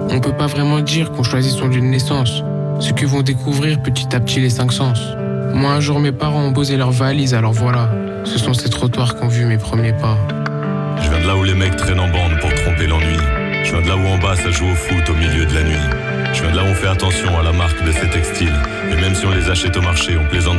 On peut pas vraiment dire qu'on choisit son lieu de naissance. Ce que vont découvrir petit à petit les 5 sens. Moi un jour mes parents ont posé leurs valises, alors voilà. Ce sont ces trottoirs qu'ont vu mes premiers pas. Je viens de là où les mecs traînent en bande pour tromper l'ennui. Je viens de là où en bas ça joue au foot au milieu de la nuit. Je viens de là où on fait attention à la marque de ces textiles. Et même si on les achète au marché, on plaisante